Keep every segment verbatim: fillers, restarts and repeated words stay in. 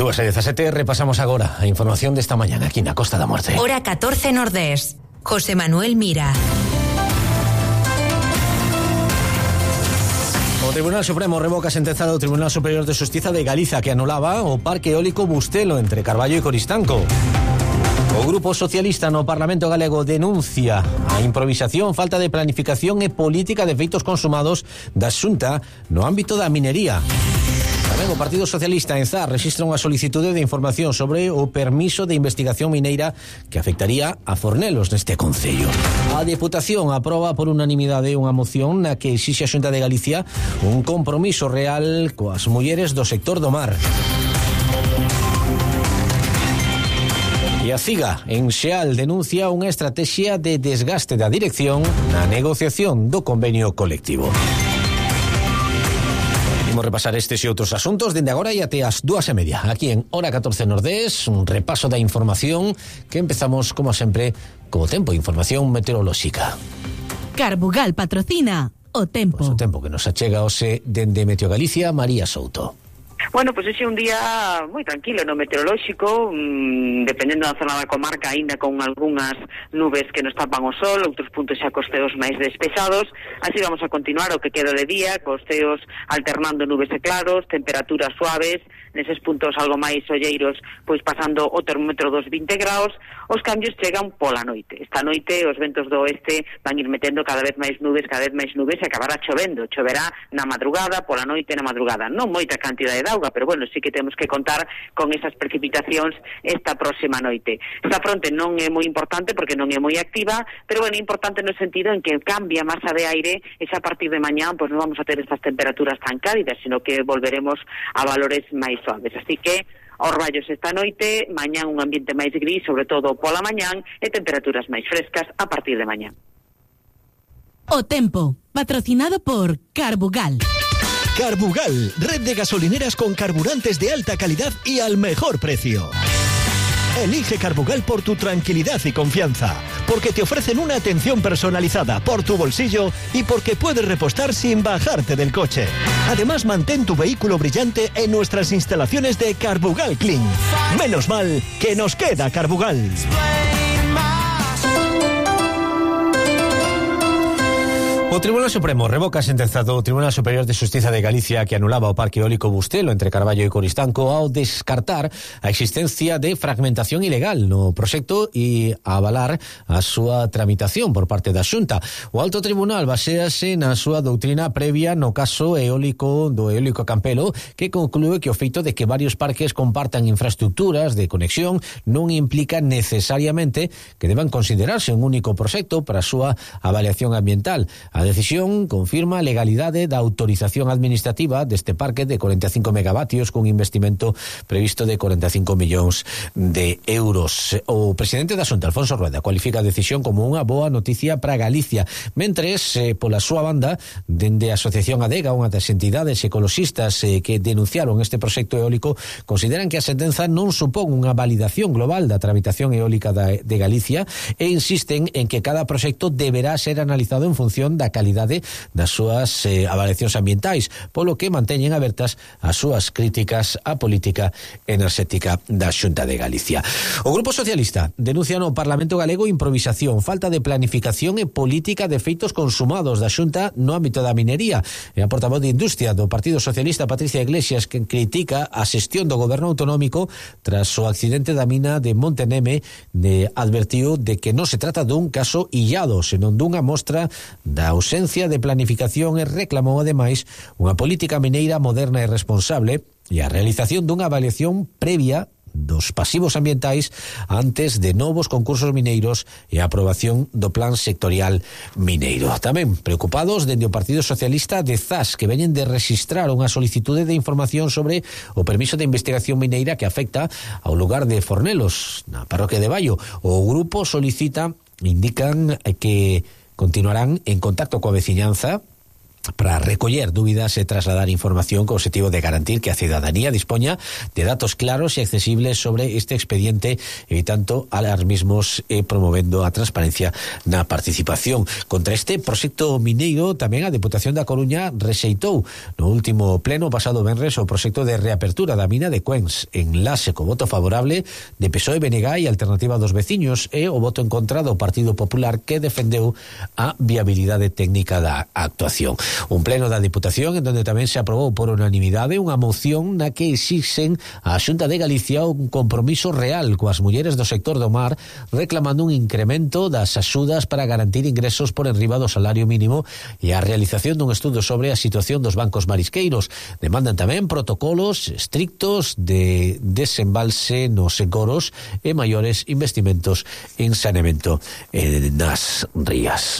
dúas e dezasete, repasamos agora a información desta mañana aquí na Costa da Morte. Hora catorce Nordés. José Manuel Mira. O Tribunal Supremo revoca a sentenza do Tribunal Superior de Xustiza de Galiza que anulaba o parque eólico Bustelo entre Carballo e Coristanco. O Grupo Socialista no Parlamento Galego denuncia a improvisación, falta de planificación e política de feitos consumados da Xunta no ámbito da minería. Tamén o Partido Socialista en Zar rexistra unha solicitude de información sobre o permiso de investigación mineira que afectaría a Fornelos neste concello. A Deputación aproba por unanimidade unha moción na que exixe a Xunta de Galicia un compromiso real coas mulleres do sector do mar. E a CIGA, en Xeal, denuncia unha estrategia de desgaste da dirección na negociación do convenio colectivo. Imos repasar estes e outros asuntos dende agora e até as dúas e media. Aquí en Hora catorce Nordés, un repaso da información que empezamos, como sempre, co tempo, información meteorolóxica. Carbugal patrocina o tempo. Pois o tempo que nos achega hoxe dende Meteo Galicia, María Souto. Bueno, pois pues ese é un día moi tranquilo no meteorolóxico, mmm, dependendo da zona da comarca, aínda con algunhas nubes que nos tapan o sol, outros puntos xa costeos máis despesados. Así vamos a continuar o que queda de día, costeos alternando nubes e claros, temperaturas suaves, neses puntos algo máis olleiros, pois pasando o termómetro dos vinte graus. Os cambios chegan pola noite. Esta noite os ventos do oeste van ir metendo cada vez máis nubes, cada vez máis nubes e acabará chovendo. Choverá na madrugada, pola noite na madrugada. Non moita cantidade de auga, pero bueno, sí que temos que contar con esas precipitacións esta próxima noite. Esta fronte non é moi importante porque non é moi activa, pero bueno, é importante no sentido en que cambia a masa de aire e xa a partir de mañá pois non vamos a ter estas temperaturas tan cálidas, sino que volveremos a valores máis suaves. Así que aos rayos esta noite, mañán un ambiente máis gris, sobre todo pola mañán, e temperaturas máis frescas a partir de mañán. O tempo, patrocinado por Carbugal. Carbugal, red de gasolineras con carburantes de alta calidad y al mejor precio. Elige Carbugal por tu tranquilidad y confianza, porque te ofrecen una atención personalizada por tu bolsillo y porque puedes repostar sin bajarte del coche. Además, mantén tu vehículo brillante en nuestras instalaciones de Carbugal Clean. Menos mal que nos queda Carbugal. O Tribunal Supremo revoca a sentenza do Tribunal Superior de Xustiza de Galicia que anulaba o parque eólico Bustelo entre Carballo e Coristanco ao descartar a existencia de fragmentación ilegal no proxecto e a avalar a súa tramitación por parte da Xunta. O Alto Tribunal baséase na súa doutrina previa no caso eólico do eólico Campelo, que conclúe que o feito de que varios parques compartan infraestructuras de conexión non implica necesariamente que deban considerarse un único proxecto para a súa avaliación ambiental. A decisión confirma a legalidade da autorización administrativa deste parque de cuarenta e cinco megavatios cun investimento previsto de cuarenta e cinco millóns de euros. O presidente da Xunta, Alfonso Rueda, cualifica a decisión como unha boa noticia para Galicia, mentres, eh, pola súa banda, dende a Asociación Adega, unha das entidades ecoloxistas eh, que denunciaron este proxecto eólico, consideran que a sentenza non supón unha validación global da tramitación eólica da, de Galicia e insisten en que cada proxecto deberá ser analizado en función da calidade das súas eh, avaliacións ambientais, polo que manteñen abertas as súas críticas á política enerxética da Xunta de Galicia. O Grupo Socialista denuncia no Parlamento Galego improvisación, falta de planificación e política de feitos consumados da Xunta no ámbito da minería. E a portavoz de Industria do Partido Socialista, Patricia Iglesias, que critica a xestión do goberno autonómico tras o accidente da mina de Monteneme, de advertiu de que non se trata dun caso illado, senón dunha mostra da ausencia de planificación e reclamou ademais unha política mineira moderna e responsable e a realización dunha avaliación previa dos pasivos ambientais antes de novos concursos mineiros e a aprobación do plan sectorial mineiro. Tamén preocupados dende o Partido Socialista de Zas, que veñen de registrar unha solicitude de información sobre o permiso de investigación mineira que afecta ao lugar de Fornelos, na parroquia de Baio. O grupo solicita, indican que continuarán en contacto coa veciñanza para recoller dúbidas e trasladar información co objetivo de garantir que a cidadanía dispoña de datos claros e accesibles sobre este expediente, evitando alarmismos e promovendo a transparencia na participación. Contra este proxecto mineiro, tamén a Deputación da Coruña rexeitou no último pleno pasado venres o proxecto de reapertura da mina de Cuens, enlace co voto favorable de P S O E, B N G e Alternativa dos Veciños, e o voto en contra do Partido Popular, que defendeu a viabilidade técnica da actuación. Un pleno da Diputación en donde tamén se aprobou por unanimidade unha moción na que exixen a Xunta de Galicia un compromiso real coas mulleres do sector do mar, reclamando un incremento das axudas para garantir ingresos por enriba do salario mínimo e a realización dun estudo sobre a situación dos bancos marisqueiros. Demandan tamén protocolos estrictos de desembalse nos encoros e maiores investimentos en saneamento nas rías.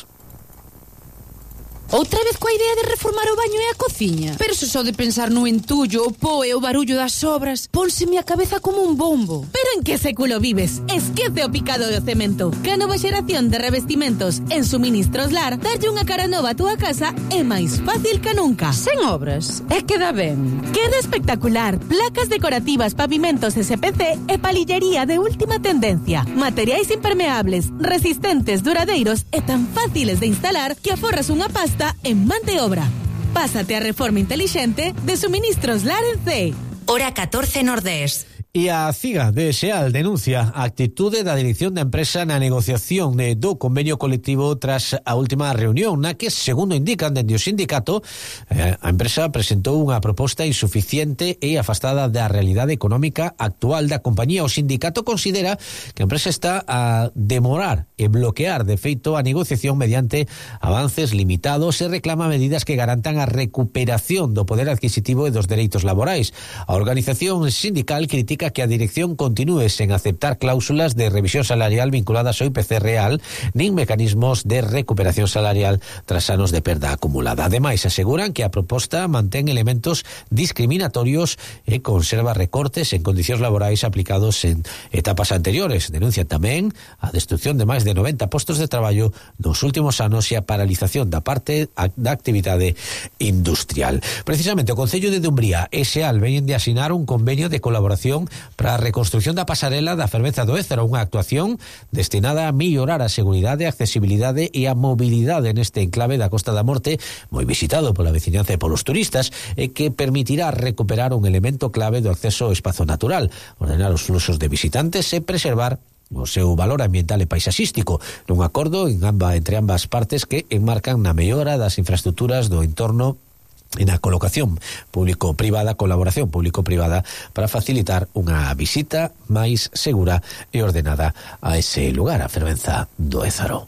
Outra vez coa idea de reformar o baño e a cociña? Pero se só de pensar no entullo, o po e o barullo das obras, pónseme a cabeza como un bombo. Pero en que século vives? Esquece o picado do cemento. Que a nova xeración de revestimentos en Suministros Lar darlle unha cara nova a túa casa é máis fácil que nunca. Sen obras, é que dá ben. Queda espectacular. Placas decorativas, pavimentos S P C e palillería de última tendencia. Materiais impermeables, resistentes, duradeiros e tan fáciles de instalar que aforras unha pasta en man de obra. Pásate a reforma inteligente de Suministros Lar en C. Hora catorce Nordés. E a CIGA de SEAL denuncia a actitude da dirección da empresa na negociación de do convenio colectivo tras a última reunión, na que, segundo indican dende o sindicato, eh, a empresa presentou unha proposta insuficiente e afastada da realidade económica actual da compañía. O sindicato considera que a empresa está a demorar e bloquear de feito a negociación mediante avances limitados e reclama medidas que garantan a recuperación do poder adquisitivo e dos dereitos laborais. A organización sindical critica que a dirección continúe sen aceptar cláusulas de revisión salarial vinculadas ao I P C real, nin mecanismos de recuperación salarial tras anos de perda acumulada. Ademais, aseguran que a proposta mantén elementos discriminatorios e conserva recortes en condicións laborais aplicados en etapas anteriores. Denuncian tamén a destrucción de máis de noventa postos de traballo nos últimos anos e a paralización da parte da actividade industrial. Precisamente, o Concello de Dumbría e SEAL veñen de asinar un convenio de colaboración para a reconstrucción da pasarela da Fervenza do Ézaro, unha actuación destinada a mellorar a seguridade, a accesibilidade e a mobilidade neste enclave da Costa da Morte, moi visitado pola veciñanza e polos turistas, e que permitirá recuperar un elemento clave do acceso ao espazo natural, ordenar os fluxos de visitantes e preservar o seu valor ambiental e paisaxístico, nun acordo en amba, entre ambas partes que enmarcan na mellora das infraestructuras do entorno en a colocación público-privada, colaboración público-privada para facilitar unha visita máis segura e ordenada a ese lugar, a Fervenza do Ézaro.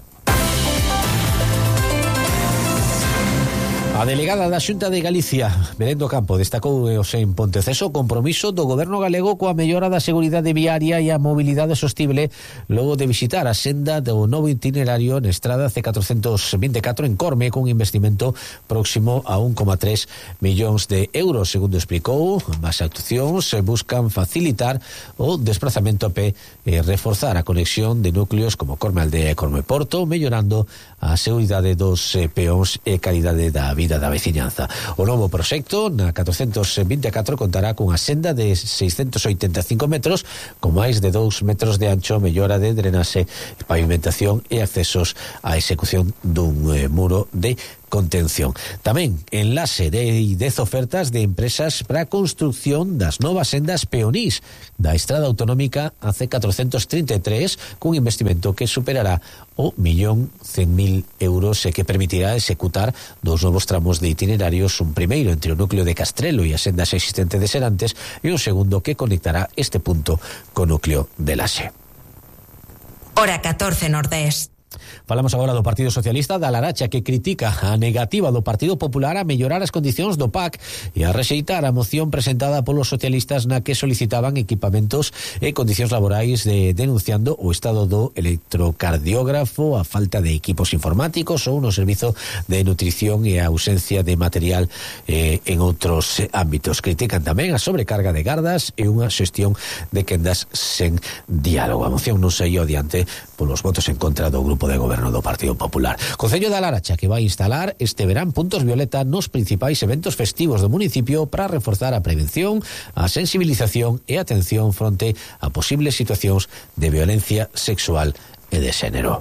A delegada da Xunta de Galicia, Belén do Campo, destacou hoxe en Ponteceso o compromiso do goberno galego coa mellora da seguridade viaria e a mobilidade sostible logo de visitar a senda do novo itinerario na estrada C catrocentos vinte e catro en Corme, cun investimento próximo a un coma tres millóns de euros. Segundo explicou, as actuacións buscan facilitar o desplazamento a pé e reforzar a conexión de núcleos como Corme Aldea e Corme Porto, mellorando a seguridade dos peóns e calidade da vida da veciñanza. O novo proxecto na catrocentos vinte e catro contará cunha senda de seiscentos oitenta e cinco metros con máis de dous metros de ancho, mellora de drenaxe, pavimentación e accesos á execución dun eh, muro de contención. Tamén enlace de dez ofertas de empresas para a construcción das novas sendas peonís da estrada autonómica a C catrocentos trinta e tres, cun investimento que superará o millón cen mil euros e que permitirá executar dos novos tramos de itinerarios, un primeiro entre o núcleo de Castrelo e as sendas existentes de Serantes e un segundo que conectará este punto co núcleo de Laxe. Hora catorce Nordés. Falamos agora do Partido Socialista da Laracha, que critica a negativa do Partido Popular a mellorar as condicións do P A C e a rexeitar a moción presentada polos socialistas na que solicitaban equipamentos e condicións laborais, de, denunciando o estado do electrocardiógrafo, a falta de equipos informáticos ou no servizo de nutrición e a ausencia de material eh, en outros ámbitos. Critican tamén a sobrecarga de gardas e unha xestión de quendas sen diálogo. A moción non saiu adiante polos votos en contra do Grupo grupo de goberno do Partido Popular. Concello da Laracha que vai instalar este verán puntos violeta nos principais eventos festivos do municipio para reforzar a prevención, a sensibilización e atención fronte a posibles situacións de violencia sexual e de xénero.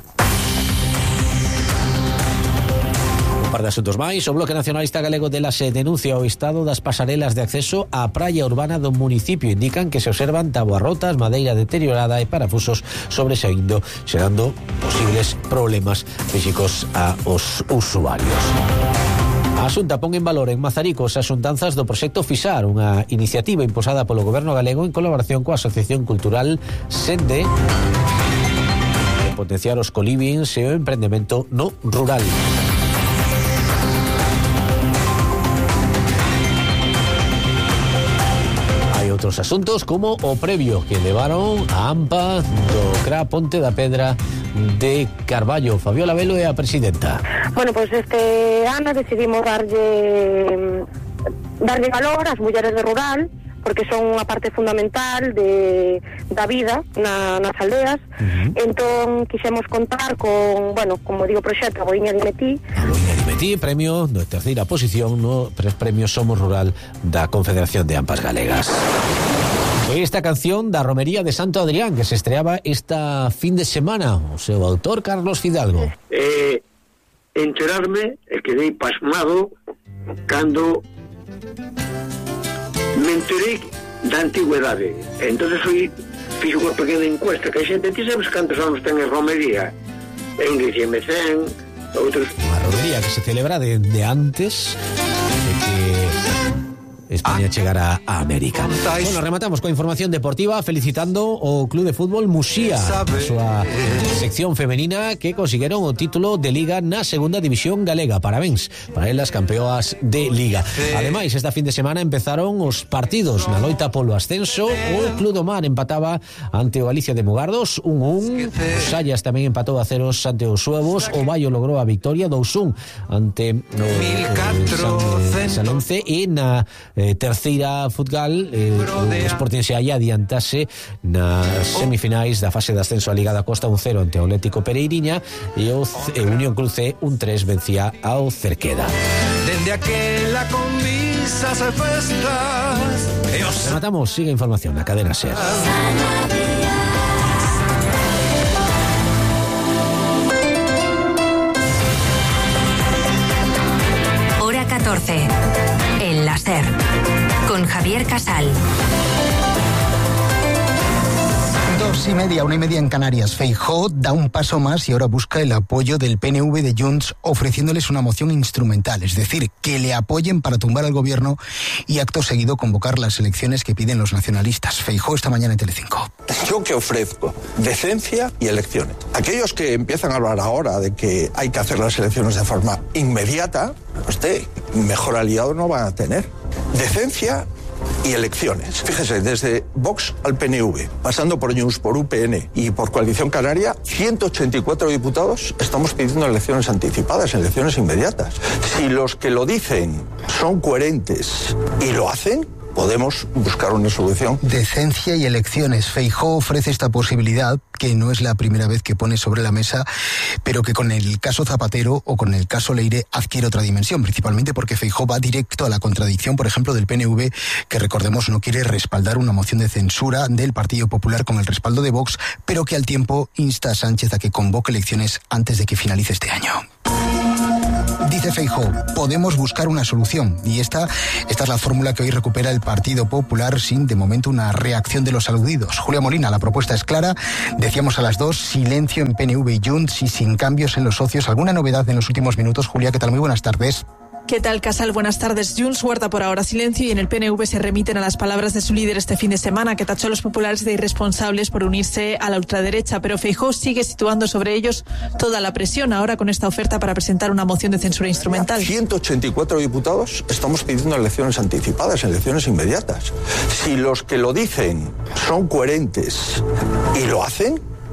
Par de asuntos máis, o Bloque Nacionalista Galego de la se denuncia o estado das pasarelas de acceso á praia urbana do municipio. Indican que se observan tabuas rotas, madeira deteriorada e parafusos sobresaindo, xerando posibles problemas físicos aos usuarios. A Xunta pon en valor en Mazaricos as xuntanzas do proxecto FISAR, unha iniciativa imposada polo Goberno galego en colaboración coa Asociación Cultural Sende de potenciar os colivings e o emprendemento no rural. Outros asuntos como o previo que levaron a AMPA do C R A Ponte da Pedra de Carballo. Fabiola Velo é a presidenta. Bueno, pois pues este ano decidimos darlle darlle valor ás mulleres de rural, porque son unha parte fundamental de, da vida na, nas aldeas. Uh-huh. Entón, quixemos contar con, bueno, como digo, proxecto Boiña de Metí. A Boiña de Metí, premio de terceira posición no premio Somos Rural da Confederación de Ampas Galegas. Esta canción da Romería de Santo Adrián, que se estreaba esta fin de semana, o seu autor Carlos Fidalgo. Eh, enterarme, e quedei pasmado cando me enterei da antigüedade. Entonces foi fixe unha pequena encuesta que a xente, ti sabes cantos anos ten a romería? En dicime cen, outros... Unha romería que se celebra de, de antes de que España chegara a América. Bueno, rematamos coa información deportiva felicitando o Club de Fútbol Muxía, a súa sección femenina que consiguieron o título de Liga na segunda división galega. Parabéns para elas, campeoas de Liga. Ademais, esta fin de semana empezaron os partidos na loita polo ascenso. O Club do Mar empataba ante o Galicia de Mugardos un un. O Sallas tamén empatou a ceros ante os Suevos. O Baio logrou a victoria dous un ante o, o San, Salence e na Eh, terceira futgal eh, o Sporting se aí adiantase nas semifinais da fase de ascenso a Liga da Costa un cero ante o Atlético Pereiriña e o eh, Unión Cruce un tres vencía ao Cerqueda. Dende aquela con visas e festas. Rematamos, sigue información na cadena SER. Hora catorce. En la SER, con Javier Casal. Dos y media, una y media en Canarias. Feijóo da un paso más y ahora busca el apoyo del P N V de Junts, ofreciéndoles una moción instrumental, es decir, que le apoyen para tumbar al gobierno y acto seguido convocar las elecciones que piden los nacionalistas. Feijóo esta mañana en Telecinco. Yo que ofrezco decencia y elecciones. Aquellos que empiezan a hablar ahora de que hay que hacer las elecciones de forma inmediata, usted mejor aliado no van a tener. Decencia y elecciones. Fíjese, desde Vox al P N V, pasando por Junts, por U P N y por Coalición Canaria, ciento ochenta y cuatro diputados estamos pidiendo elecciones anticipadas, elecciones inmediatas. Si los que lo dicen son coherentes y lo hacen, podemos buscar una solución. Decencia y elecciones. Feijóo ofrece esta posibilidad, que no es la primera vez que pone sobre la mesa, pero que con el caso Zapatero o con el caso Leire adquiere otra dimensión, principalmente porque Feijóo va directo a la contradicción, por ejemplo, del P N V, que recordemos no quiere respaldar una moción de censura del Partido Popular con el respaldo de Vox, pero que al tiempo insta a Sánchez a que convoque elecciones antes de que finalice este año. Dice Feijóo, podemos buscar una solución, y esta, esta es la fórmula que hoy recupera el Partido Popular sin, de momento, una reacción de los aludidos. Julia Molina, la propuesta es clara, decíamos a las dos, silencio en P N V y Junts y sin cambios en los socios. ¿Alguna novedad en los últimos minutos? Julia, ¿qué tal? Muy buenas tardes. ¿Qué tal, Casal? Buenas tardes. Junts guarda por ahora silencio y en el P N V se remiten a las palabras de su líder este fin de semana, que tachó a los populares de irresponsables por unirse a la ultraderecha, pero Feijóo sigue situando sobre ellos toda la presión ahora con esta oferta para presentar una moción de censura instrumental. ciento ochenta y cuatro diputados estamos pidiendo elecciones anticipadas, elecciones inmediatas. Si los que lo dicen son coherentes y lo hacen,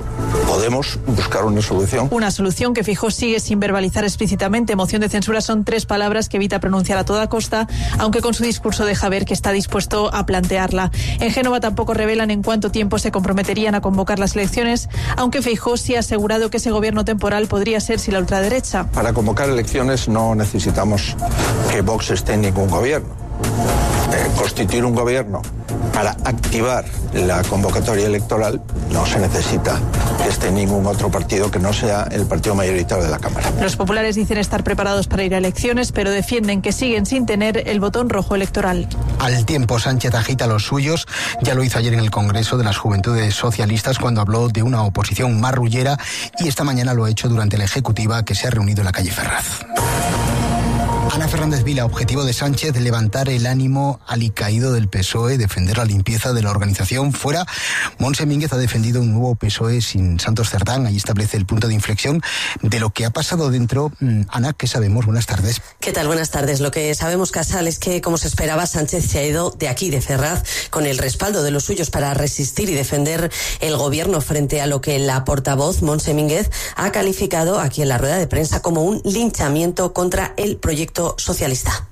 podemos buscar una solución. Una solución que Feijóo sigue sin verbalizar explícitamente. Moción de censura son tres palabras que evita pronunciar a toda costa, aunque con su discurso deja ver que está dispuesto a plantearla. En Génova tampoco revelan en cuánto tiempo se comprometerían a convocar las elecciones, aunque Feijóo sí ha asegurado que ese gobierno temporal podría ser sin la ultraderecha. Para convocar elecciones no necesitamos que Vox esté en ningún gobierno. Eh, constituir un gobierno para activar la convocatoria electoral no se necesita que esté ningún otro partido que no sea el partido mayoritario de la Cámara. Los populares dicen estar preparados para ir a elecciones, pero defienden que siguen sin tener el botón rojo electoral. Al tiempo, Sánchez agita los suyos. Ya lo hizo ayer en el Congreso de las Juventudes Socialistas cuando habló de una oposición marrullera, y esta mañana lo ha hecho durante la ejecutiva que se ha reunido en la calle Ferraz. Ana Fernández Vila, objetivo de Sánchez, levantar el ánimo alicaído del P S O E, defender la limpieza de la organización. Fuera, Montse Mínguez ha defendido un nuevo P S O E sin Santos Cerdán. Ahí establece el punto de inflexión de lo que ha pasado dentro. Ana, ¿qué sabemos? Buenas tardes. ¿Qué tal? Buenas tardes. Lo que sabemos, Casal, es que, como se esperaba, Sánchez se ha ido de aquí, de Ferraz, con el respaldo de los suyos para resistir y defender el gobierno frente a lo que la portavoz, Montse Mínguez, ha calificado aquí en la rueda de prensa como un linchamiento contra el proyecto socialista.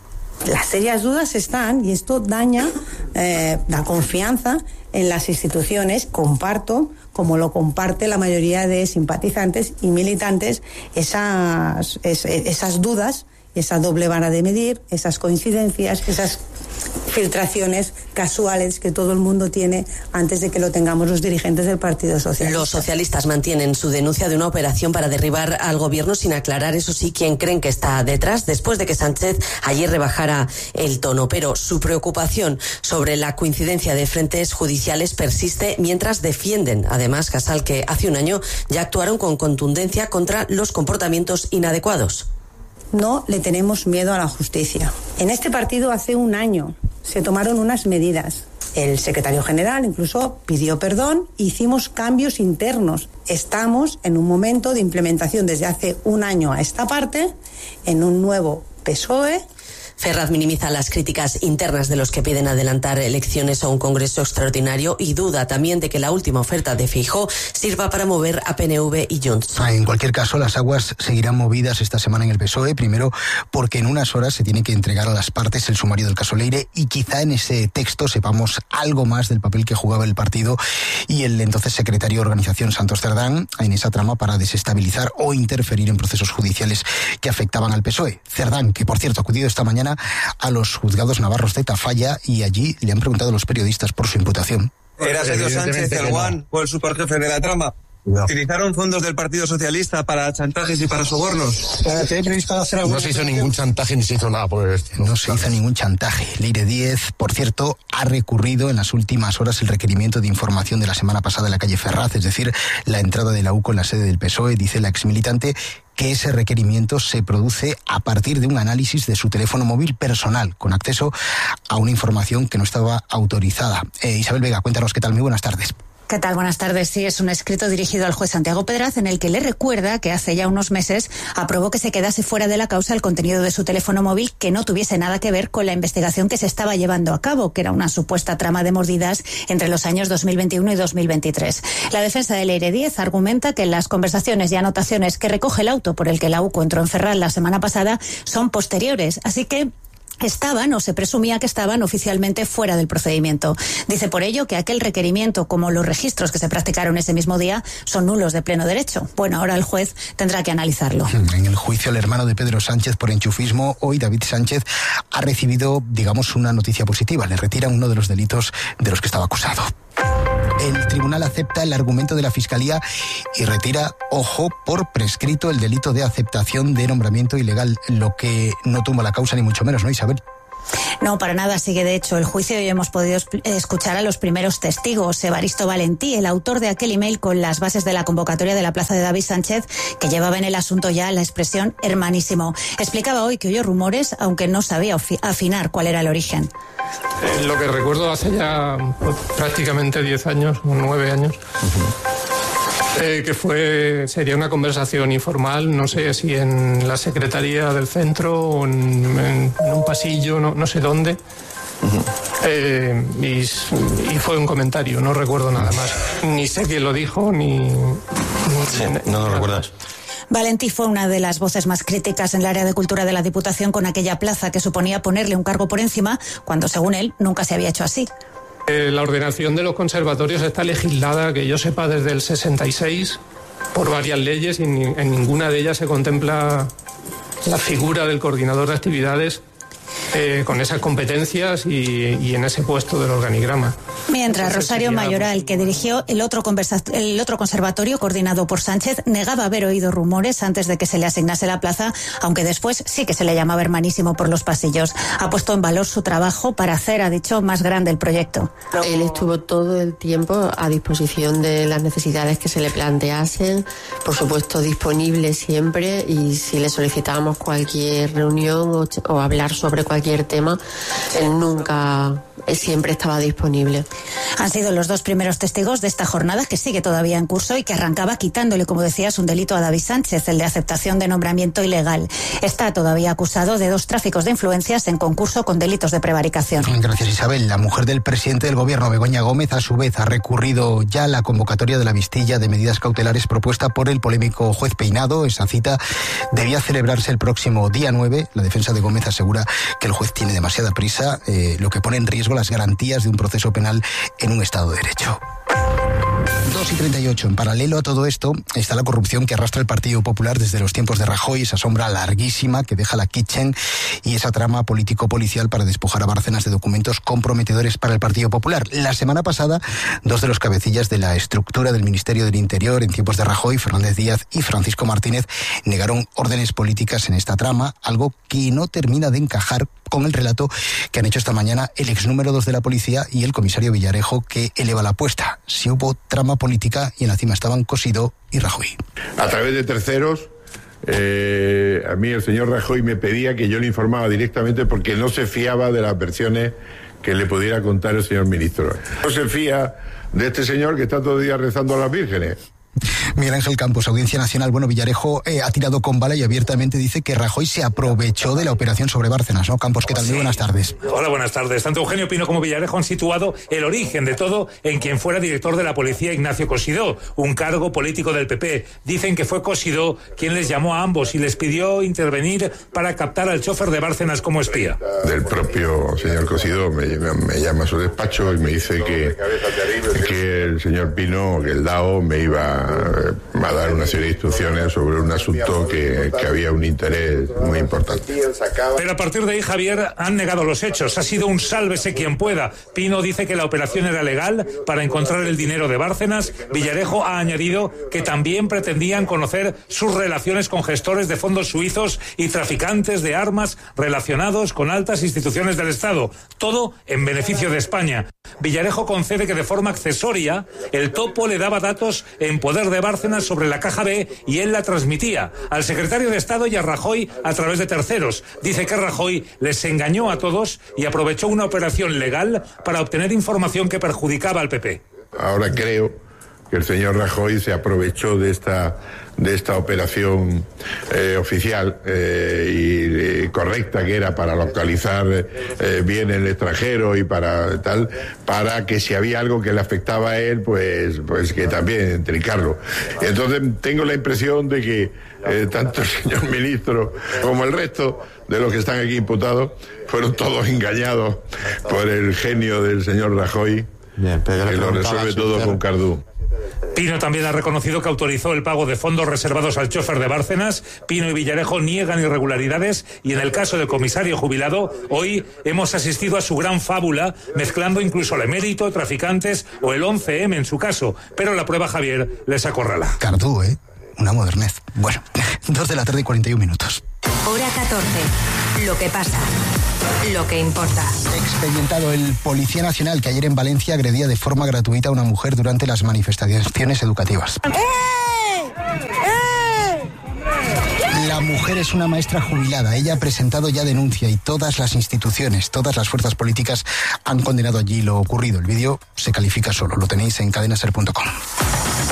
Las serias dudas están, y esto daña eh, la confianza en las instituciones. Comparto, como lo comparte la mayoría de simpatizantes y militantes, esas, es, esas dudas, esa doble vara de medir, esas coincidencias, esas filtraciones casuales que todo el mundo tiene antes de que lo tengamos los dirigentes del Partido Socialista. Los socialistas mantienen su denuncia de una operación para derribar al gobierno, sin aclarar, eso sí, quién creen que está detrás, después de que Sánchez ayer rebajara el tono. Pero su preocupación sobre la coincidencia de frentes judiciales persiste, mientras defienden, además, Casal, que hace un año ya actuaron con contundencia contra los comportamientos inadecuados. No le tenemos miedo a la justicia. En este partido hace un año se tomaron unas medidas. El secretario general incluso pidió perdón, hicimos cambios internos. Estamos en un momento de implementación desde hace un año a esta parte, en un nuevo P S O E. Ferraz minimiza las críticas internas de los que piden adelantar elecciones a un congreso extraordinario y duda también de que la última oferta de Feijóo sirva para mover a P N V y Junts. En cualquier caso, las aguas seguirán movidas esta semana en el P S O E, primero porque en unas horas se tiene que entregar a las partes el sumario del caso Leire, y quizá en ese texto sepamos algo más del papel que jugaba el partido y el entonces secretario de organización Santos Cerdán en esa trama para desestabilizar o interferir en procesos judiciales que afectaban al P S O E. Cerdán, que por cierto ha acudido esta mañana a los juzgados navarros de Tafalla, y allí le han preguntado a los periodistas por su imputación. ¿Era Sergio Sánchez el guan o el superjefe de la trama? No. ¿Utilizaron fondos del Partido Socialista para chantajes y para sobornos? No se hizo ningún chantaje ni se hizo nada por el estilo. No se hizo ningún chantaje. Leire Díez, por cierto, ha recurrido en las últimas horas el requerimiento de información de la semana pasada en la calle Ferraz, es decir, la entrada de la U C O en la sede del P S O E. Dice la exmilitante que ese requerimiento se produce a partir de un análisis de su teléfono móvil personal, con acceso a una información que no estaba autorizada. Eh, Isabel Vega, cuéntanos qué tal. Muy buenas tardes. ¿Qué tal? Buenas tardes. Sí, es un escrito dirigido al juez Santiago Pedraz en el que le recuerda que hace ya unos meses aprobó que se quedase fuera de la causa el contenido de su teléfono móvil que no tuviese nada que ver con la investigación que se estaba llevando a cabo, que era una supuesta trama de mordidas entre los años dos mil veintiuno y dos mil veintitrés. La defensa de Leire Díez argumenta que las conversaciones y anotaciones que recoge el auto por el que la U C O entró en Ferraz la semana pasada son posteriores, así que estaban, o se presumía que estaban, oficialmente fuera del procedimiento. Dice por ello que aquel requerimiento, como los registros que se practicaron ese mismo día, son nulos de pleno derecho. Bueno, ahora el juez tendrá que analizarlo. En el juicio al hermano de Pedro Sánchez por enchufismo, hoy David Sánchez ha recibido, digamos, una noticia positiva. Le retiran uno de los delitos de los que estaba acusado. El tribunal acepta el argumento de la Fiscalía y retira, ojo, por prescrito el delito de aceptación de nombramiento ilegal, lo que no tumba la causa ni mucho menos, ¿no, Isabel? No, para nada. Sigue de hecho el juicio y hemos podido escuchar a los primeros testigos. Evaristo Valentí, el autor de aquel email con las bases de la convocatoria de la plaza de David Sánchez, que llevaba en el asunto ya la expresión hermanísimo. Explicaba hoy que oyó rumores, aunque no sabía afinar cuál era el origen. Eh, lo que recuerdo hace ya pues, prácticamente diez años, nueve años. Uh-huh. Eh, que fue, sería una conversación informal, no sé si en la secretaría del centro o en, en, en un pasillo, no, no sé dónde. Uh-huh. Eh, y, y fue un comentario, no recuerdo nada más. Ni sé quién lo dijo, ni... Sí, no lo recuerdas. Valentí fue una de las voces más críticas en el área de cultura de la Diputación con aquella plaza que suponía ponerle un cargo por encima, cuando según él nunca se había hecho así. Eh, la ordenación de los conservatorios está legislada, que yo sepa, desde el sesenta y seis por varias leyes y ni, en ninguna de ellas se contempla la figura del coordinador de actividades eh, con esas competencias y, y en ese puesto del organigrama. Mientras Entonces, Rosario sería... Mayoral, que dirigió el otro, conversa... el otro conservatorio coordinado por Sánchez, negaba haber oído rumores antes de que se le asignase la plaza, aunque después sí que se le llamaba hermanísimo por los pasillos. Ha puesto en valor su trabajo para hacer, ha dicho, más grande el proyecto. Él estuvo todo el tiempo a disposición de las necesidades que se le planteasen, por supuesto disponible siempre, y si le solicitábamos cualquier reunión o, o hablar sobre cualquier tema, él nunca, él siempre estaba disponible. Han sido los dos primeros testigos de esta jornada, que sigue todavía en curso y que arrancaba quitándole, como decías, un delito a David Sánchez, el de aceptación de nombramiento ilegal. Está todavía acusado de dos tráficos de influencias en concurso con delitos de prevaricación. Gracias, Isabel. La mujer del presidente del gobierno, Begoña Gómez, a su vez ha recurrido ya a la convocatoria de la vistilla de medidas cautelares propuesta por el polémico juez Peinado. Esa cita debía celebrarse el próximo día nueve. La defensa de Gómez asegura que el juez tiene demasiada prisa, eh, lo que pone en riesgo las garantías de un proceso penal en un Estado de Derecho. dos y treinta y ocho. En paralelo a todo esto está la corrupción que arrastra el Partido Popular desde los tiempos de Rajoy, esa sombra larguísima que deja la Kitchen y esa trama político-policial para despojar a Bárcenas de documentos comprometedores para el Partido Popular. La semana pasada, dos de los cabecillas de la estructura del Ministerio del Interior en tiempos de Rajoy, Fernández Díaz y Francisco Martínez, negaron órdenes políticas en esta trama, algo que no termina de encajar con el relato que han hecho esta mañana el ex número dos de la policía y el comisario Villarejo, que eleva la apuesta. Si hubo trama política y en la cima estaban Cosidó y Rajoy. A través de terceros, eh, a mí el señor Rajoy me pedía que yo le informaba directamente porque no se fiaba de las versiones que le pudiera contar el señor ministro. No se fía de este señor que está todo el día rezando a las vírgenes. Miguel Ángel Campos, Audiencia Nacional. Bueno, Villarejo eh, ha tirado con bala y abiertamente dice que Rajoy se aprovechó de la operación sobre Bárcenas, ¿no? Campos, ¿qué tal? Sí. Muy buenas tardes. Hola, buenas tardes. Tanto Eugenio Pino como Villarejo han situado el origen de todo en quien fuera director de la policía, Ignacio Cosidó, un cargo político del P P. Dicen que fue Cosidó quien les llamó a ambos y les pidió intervenir para captar al chofer de Bárcenas como espía. Del propio señor Cosidó me, me llama a su despacho y me dice que, que el señor Pino, que el D A O, me iba a dar una serie de instrucciones sobre un asunto que, que había un interés muy importante. Pero a partir de ahí, Javier, han negado los hechos. Ha sido un sálvese quien pueda. Pino dice que la operación era legal para encontrar el dinero de Bárcenas. Villarejo ha añadido que también pretendían conocer sus relaciones con gestores de fondos suizos y traficantes de armas relacionados con altas instituciones del Estado. Todo en beneficio de España. Villarejo concede que de forma accesoria el topo le daba datos en poder de Bárcenas sobre la caja B y él la transmitía al secretario de Estado y a Rajoy a través de terceros. Dice que Rajoy les engañó a todos y aprovechó una operación legal para obtener información que perjudicaba al P P. Ahora creo que el señor Rajoy se aprovechó de esta de esta operación eh, oficial eh, y eh, correcta que era para localizar eh, bien el extranjero y para tal, para que si había algo que le afectaba a él, pues pues que también trincarlo. Entonces tengo la impresión de que eh, tanto el señor ministro como el resto de los que están aquí imputados fueron todos engañados por el genio del señor Rajoy. Bien, pero que lo resuelve todo con Cardú. Pino también ha reconocido que autorizó el pago de fondos reservados al chofer de Bárcenas. Pino y Villarejo niegan irregularidades y en el caso del comisario jubilado, hoy hemos asistido a su gran fábula, mezclando incluso el emérito, traficantes o el once eme en su caso. Pero la prueba, Javier, les acorrala. Cardú, ¿eh? Una modernez. Bueno, dos de la tarde y cuarenta y un minutos. Hora catorce. Lo que pasa. Lo que importa. Expedientado el Policía Nacional que ayer en Valencia agredía de forma gratuita a una mujer durante las manifestaciones educativas. La mujer es una maestra jubilada. Ella ha presentado ya denuncia y todas las instituciones, todas las fuerzas políticas han condenado allí lo ocurrido. El vídeo se califica solo. Lo tenéis en cadena ser punto com. A la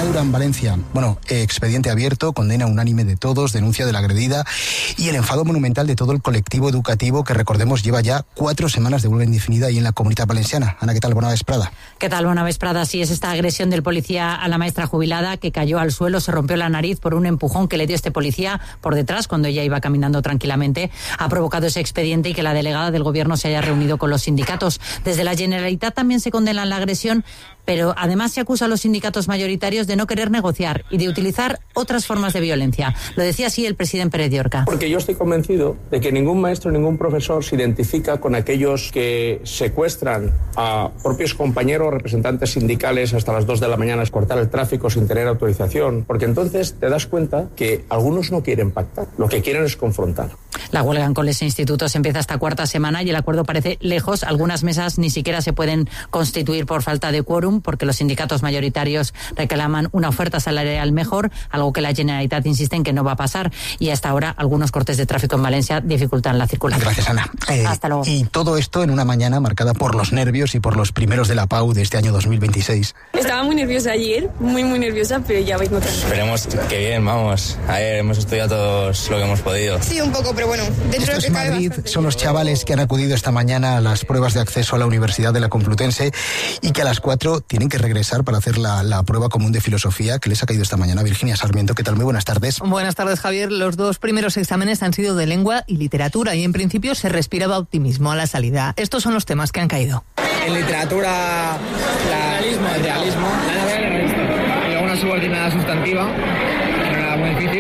Durán, Valencia. Bueno, expediente abierto, condena unánime de todos, denuncia de la agredida y el enfado monumental de todo el colectivo educativo que, recordemos, lleva ya cuatro semanas de huelga indefinida ahí en la Comunitat Valenciana. Ana, ¿qué tal? Bona vesprada. ¿Qué tal? Bona vesprada. Sí, es esta agresión del policía a la maestra jubilada que cayó al suelo, se rompió la nariz por un empujón que le dio este policía por detrás cuando ella iba caminando tranquilamente. Ha provocado ese expediente y que la delegada del gobierno se haya reunido con los sindicatos. Desde la Generalitat también se condena la agresión, pero además se acusa a los sindicatos mayoritarios de no querer negociar y de utilizar otras formas de violencia. Lo decía así el presidente Pérez Llorca. Porque yo estoy convencido de que ningún maestro, ningún profesor se identifica con aquellos que secuestran a propios compañeros, representantes sindicales hasta las dos de la mañana, es cortar el tráfico sin tener autorización, porque entonces te das cuenta que algunos no quieren pactar, lo que quieren es confrontar. La huelga en coles e institutos empieza esta cuarta semana y el acuerdo parece lejos. Algunas mesas ni siquiera se pueden constituir por falta de quórum, porque los sindicatos mayoritarios reclaman una oferta salarial mejor, algo que la Generalitat insiste en que no va a pasar, y hasta ahora algunos cortes de tráfico en Valencia dificultan la circulación. Gracias, Ana. Eh, Hasta luego. Y todo esto en una mañana marcada por los nervios y por los primeros de la P A U de este año dos mil veintiséis. Estaba muy nerviosa ayer, muy muy nerviosa, pero ya vengo tranquila. Esperemos que bien, vamos. A ver, hemos estudiado todos lo que hemos podido. Sí, un poco, pero bueno, dentro Esto de es Madrid, son los chavales que han acudido esta mañana a las pruebas de acceso a la Universidad de la Complutense y que a las cuatro tienen que regresar para hacer la, la prueba común de filosofía que les ha caído esta mañana. Virginia Sarmiento, ¿qué tal? Muy buenas tardes. Buenas tardes, Javier. Los dos primeros exámenes han sido de lengua y literatura y en principio se respiraba optimismo a la salida. Estos son los temas que han caído. En literatura, la, realismo, el realismo, la novela realista. Y luego una subordinada sustantiva, que no era muy difícil.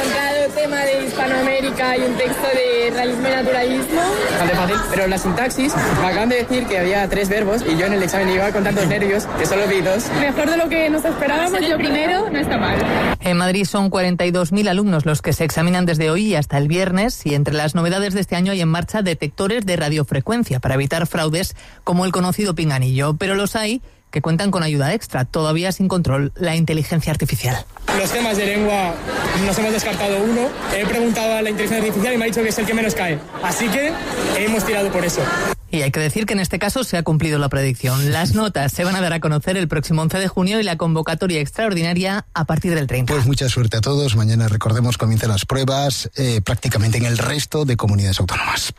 Tema de Hispanoamérica y un texto de realismo y naturalismo. Bastante fácil, pero la sintaxis, me acaban de decir que había tres verbos y yo en el examen iba con tantos nervios que solo vi dos. Mejor de lo que nos esperábamos, yo primero, no está mal. En Madrid son cuarenta y dos mil alumnos los que se examinan desde hoy hasta el viernes, y entre las novedades de este año hay en marcha detectores de radiofrecuencia para evitar fraudes como el conocido pinganillo, pero los hay que cuentan con ayuda extra, todavía sin control, la inteligencia artificial. Los temas de lengua nos hemos descartado uno, he preguntado a la inteligencia artificial y me ha dicho que es el que menos cae, así que hemos tirado por eso. Y hay que decir que en este caso se ha cumplido la predicción. Las notas se van a dar a conocer el próximo once de junio y la convocatoria extraordinaria a partir del treinta. Pues mucha suerte a todos. Mañana, recordemos, comienzan las pruebas eh, prácticamente en el resto de comunidades autónomas.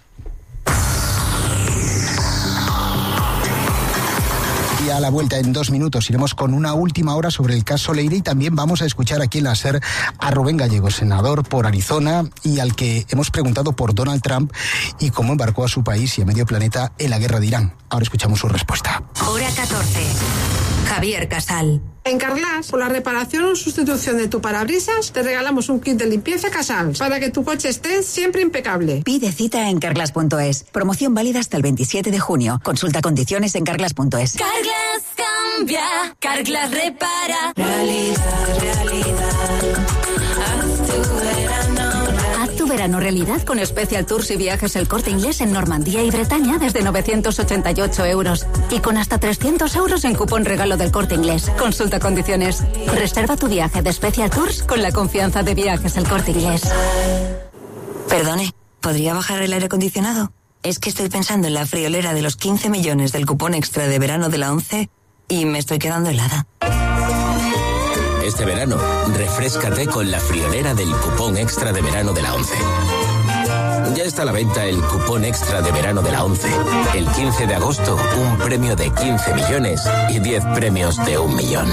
Y a la vuelta, en dos minutos, iremos con una última hora sobre el caso Leire y también vamos a escuchar aquí en la SER a Rubén Gallego, senador por Arizona, y al que hemos preguntado por Donald Trump y cómo embarcó a su país y a medio planeta en la guerra de Irán. Ahora escuchamos su respuesta. Hora catorce. Javier Casal. En Carglass, por la reparación o sustitución de tu parabrisas, te regalamos un kit de limpieza Casals para que tu coche esté siempre impecable. Pide cita en carglass punto es. Promoción válida hasta el veintisiete de junio. Consulta condiciones en carglass punto es. Carglass cambia, Carglass repara. Realidad, realidad. Haz tu verano. Haz tu verano realidad con Special Tours y viajes El Corte Inglés en Normandía y Bretaña desde novecientos ochenta y ocho euros. Y con hasta trescientos euros en cupón regalo del Corte Inglés. Consulta condiciones. Reserva tu viaje de Special Tours con la confianza de viajes El Corte Inglés. Perdone, ¿podría bajar el aire acondicionado? Es que estoy pensando en la friolera de los quince millones del cupón extra de verano de la ONCE y me estoy quedando helada. Este verano, refréscate con la friolera del cupón extra de verano de la ONCE. Ya está a la venta el cupón extra de verano de la ONCE. El quince de agosto, un premio de quince millones y diez premios de un millón.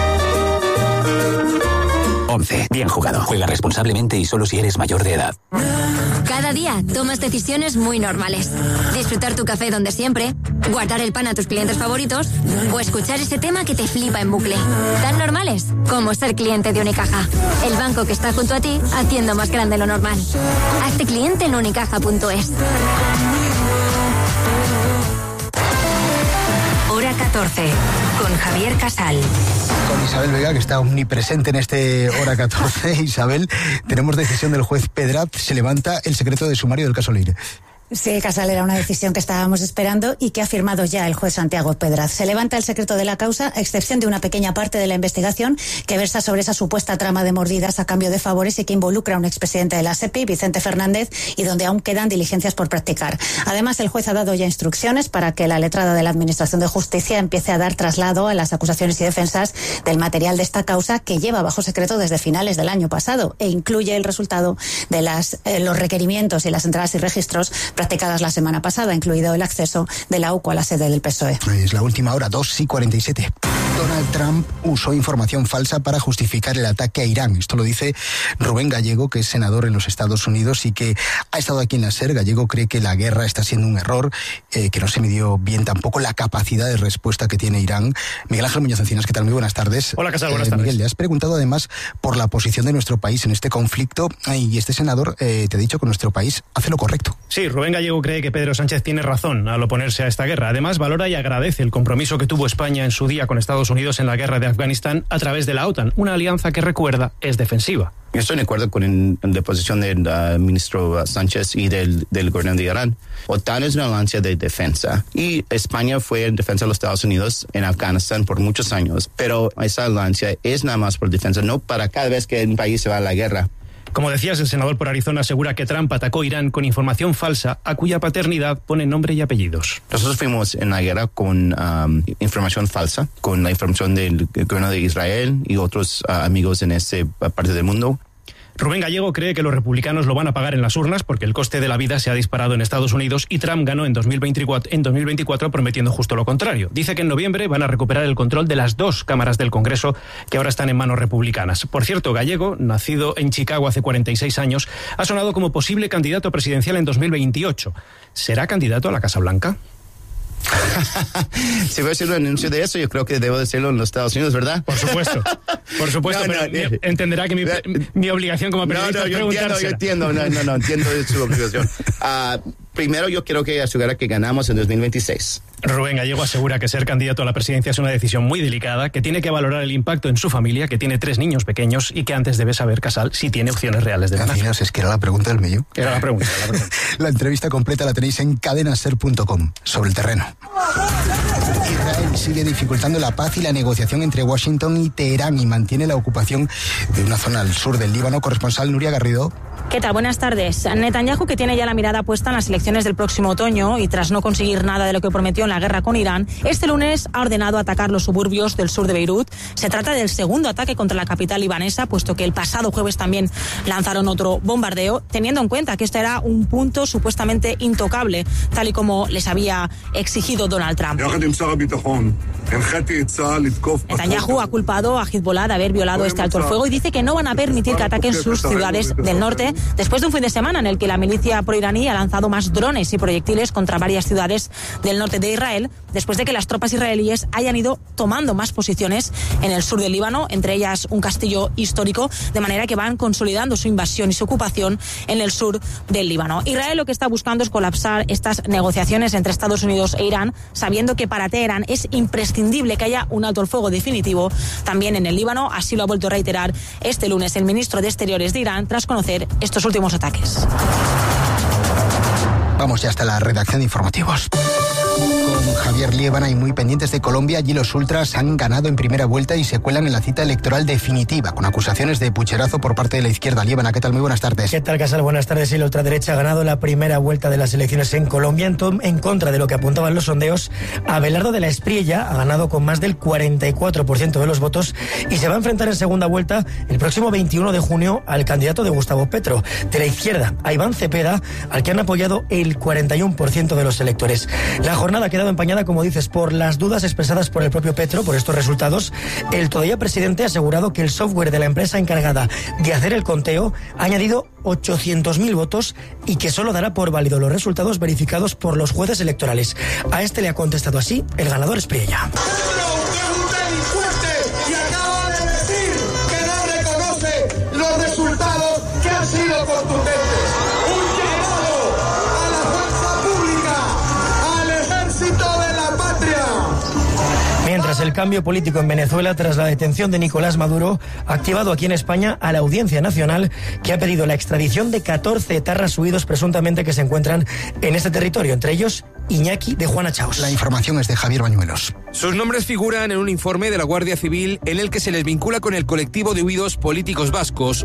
ONCE. Bien jugado. Juega responsablemente y solo si eres mayor de edad. Cada día tomas decisiones muy normales. Disfrutar tu café donde siempre, guardar el pan a tus clientes favoritos o escuchar ese tema que te flipa en bucle. Tan normales como ser cliente de Unicaja. El banco que está junto a ti haciendo más grande lo normal. Hazte cliente en unicaja punto es. Hora catorce, con Javier Casal. Con Isabel Vega, que está omnipresente en este Hora catorce. Isabel, tenemos decisión del juez Pedraz. Se levanta el secreto de sumario del caso Leire. Sí, Casal, era una decisión que estábamos esperando y que ha firmado ya el juez Santiago Pedraz. Se levanta el secreto de la causa, a excepción de una pequeña parte de la investigación que versa sobre esa supuesta trama de mordidas a cambio de favores y que involucra a un expresidente de la SEPI, Vicente Fernández, y donde aún quedan diligencias por practicar. Además, el juez ha dado ya instrucciones para que la letrada de la Administración de Justicia empiece a dar traslado a las acusaciones y defensas del material de esta causa, que lleva bajo secreto desde finales del año pasado e incluye el resultado de las, eh, los requerimientos y las entradas y registros practicadas la semana pasada, incluido el acceso de la U C O a la sede del P S O E. Es la última hora, dos y cuarenta y siete. Donald Trump usó información falsa para justificar el ataque a Irán. Esto lo dice Rubén Gallego, que es senador en los Estados Unidos y que ha estado aquí en la SER. Gallego cree que la guerra está siendo un error, eh, que no se midió bien tampoco la capacidad de respuesta que tiene Irán. Miguel Ángel Muñoz Encinas, ¿qué tal? Muy buenas tardes. Hola, Casal, buenas eh, tardes. Miguel, le has preguntado además por la posición de nuestro país en este conflicto y este senador eh, te ha dicho que nuestro país hace lo correcto. Sí, Rubén Gallego cree que Pedro Sánchez tiene razón al oponerse a esta guerra. Además, valora y agradece el compromiso que tuvo España en su día con Estados Unidos en la guerra de Afganistán a través de la OTAN, una alianza que, recuerda, es defensiva. Yo estoy de acuerdo con la posición del uh, ministro Sánchez y del, del gobierno de Irán. OTAN es una alianza de defensa y España fue en defensa de los Estados Unidos en Afganistán por muchos años, pero esa alianza es nada más por defensa, no para cada vez que un país se va a la guerra. Como decías, el senador por Arizona asegura que Trump atacó Irán con información falsa a cuya paternidad pone nombre y apellidos. Nosotros fuimos en la guerra con um, información falsa, con la información del gobierno de Israel y otros uh, amigos en esa parte del mundo. Rubén Gallego cree que los republicanos lo van a pagar en las urnas porque el coste de la vida se ha disparado en Estados Unidos y Trump ganó en dos mil veinticuatro, en dos mil veinticuatro prometiendo justo lo contrario. Dice que en noviembre van a recuperar el control de las dos cámaras del Congreso que ahora están en manos republicanas. Por cierto, Gallego, nacido en Chicago hace cuarenta y seis años, ha sonado como posible candidato presidencial en dos mil veintiocho. ¿Será candidato a la Casa Blanca? Si voy a hacer un anuncio de eso, yo creo que debo decirlo en los Estados Unidos, ¿verdad? Por supuesto, por supuesto, no, pero no, entenderá que mi, mi obligación como periodista no, no, es yo entiendo, yo entiendo, no, no, no, entiendo su obligación. Uh, primero yo quiero que asegure que ganamos en dos mil veintiséis. Rubén Gallego asegura que ser candidato a la presidencia es una decisión muy delicada, que tiene que valorar el impacto en su familia, que tiene tres niños pequeños y que antes debe saber, Casal, si tiene opciones reales de ganar. Es que era la pregunta del medio. Era la pregunta, la pregunta. La entrevista completa la tenéis en cadenaser punto com, sobre el terreno. Israel sigue dificultando la paz y la negociación entre Washington y Teherán y mantiene la ocupación de una zona al sur del Líbano. Corresponsal Nuria Garrido. ¿Qué tal? Buenas tardes. Netanyahu, que tiene ya la mirada puesta en las elecciones del próximo otoño y tras no conseguir nada de lo que prometió en la guerra con Irán, este lunes ha ordenado atacar los suburbios del sur de Beirut. Se trata del segundo ataque contra la capital libanesa, puesto que el pasado jueves también lanzaron otro bombardeo, teniendo en cuenta que este era un punto supuestamente intocable, tal y como les había exigido Donald Trump. Netanyahu ha culpado a Hezbollah de haber violado este alto el fuego y dice que no van a permitir que ataquen sus ciudades del norte, después de un fin de semana en el que la milicia proiraní ha lanzado más drones y proyectiles contra varias ciudades del norte de Israel, después de que las tropas israelíes hayan ido tomando más posiciones en el sur del Líbano, entre ellas un castillo histórico, de manera que van consolidando su invasión y su ocupación en el sur del Líbano. Israel lo que está buscando es colapsar estas negociaciones entre Estados Unidos e Irán, sabiendo que para Teherán es imprescindible que haya un alto el fuego definitivo también en el Líbano. Así lo ha vuelto a reiterar este lunes el ministro de Exteriores de Irán tras conocer estos últimos ataques. Vamos ya hasta la redacción de informativos. Con Javier Liébana y muy pendientes de Colombia, allí los ultras han ganado en primera vuelta y se cuelan en la cita electoral definitiva, con acusaciones de pucherazo por parte de la izquierda. Liébana, ¿qué tal? Muy buenas tardes. ¿Qué tal, Casal? Buenas tardes. Y la ultraderecha ha ganado la primera vuelta de las elecciones en Colombia, en, en contra de lo que apuntaban los sondeos. Abelardo de la Espriella ha ganado con más del cuarenta y cuatro por ciento de los votos y se va a enfrentar en segunda vuelta el próximo veintiuno de junio al candidato de Gustavo Petro. De la izquierda, a Iván Cepeda, al que han apoyado el cuarenta y uno por ciento de los electores. La jornada ha quedado empañada, como dices, por las dudas expresadas por el propio Petro por estos resultados. El todavía presidente ha asegurado que el software de la empresa encargada de hacer el conteo ha añadido ochocientos mil votos y que solo dará por válido los resultados verificados por los jueces electorales. A este le ha contestado así el ganador Espriella. Y acaba de decir que no reconoce los resultados que han sido contundentes. Un llamado a la fuerza pública, al ejército de la patria. Mientras el el cambio político en Venezuela tras la detención de Nicolás Maduro ha activado aquí en España a la Audiencia Nacional, que ha pedido la extradición de catorce etarras huidos presuntamente que se encuentran en este territorio, entre ellos Iñaki de Juana Chaos. La información es de Javier Bañuelos. Sus nombres figuran en un informe de la Guardia Civil en el que se les vincula con el colectivo de huidos políticos vascos.